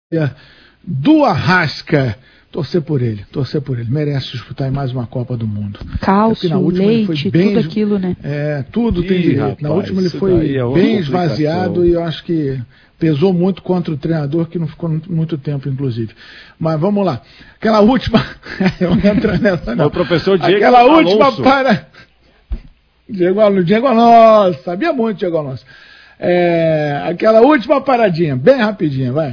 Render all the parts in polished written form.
do Arrasca. Torcer por ele. Merece disputar em mais uma Copa do Mundo. Cálcio, leite, tudo aquilo, né? Tudo tem direito. Rapaz, na última ele foi bem esvaziado e eu acho que pesou muito contra o treinador, que não ficou muito tempo, inclusive. Mas vamos lá. Aquela última... eu entro nessa, não. O professor Diego Aquela última Alonso. Diego Alonso. Sabia muito, Diego Alonso. Aquela última paradinha, bem rapidinha, vai.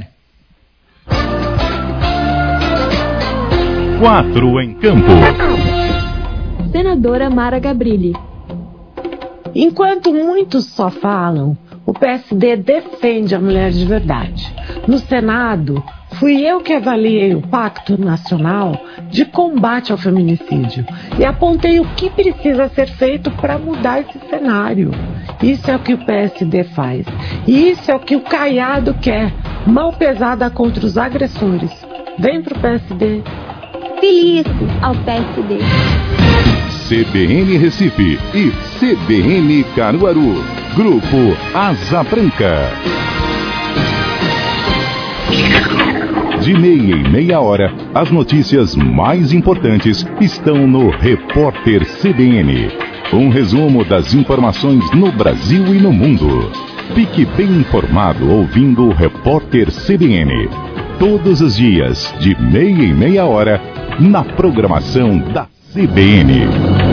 4 em campo. Senadora Mara Gabrilli. Enquanto muitos só falam, o PSD defende a mulher de verdade. No Senado, fui eu que avaliei o Pacto Nacional de Combate ao Feminicídio e apontei o que precisa ser feito para mudar esse cenário. Isso é o que o PSD faz. E isso é o que o Caiado quer. Mão pesada contra os agressores. Vem pro PSD. Feliz ao PSD. CBN Recife e CBN Caruaru. Grupo Asa Branca. De meia em meia hora, as notícias mais importantes estão no Repórter CBN. Um resumo das informações no Brasil e no mundo. Fique bem informado ouvindo o Repórter CBN. Todos os dias, de meia em meia hora, na programação da CBN.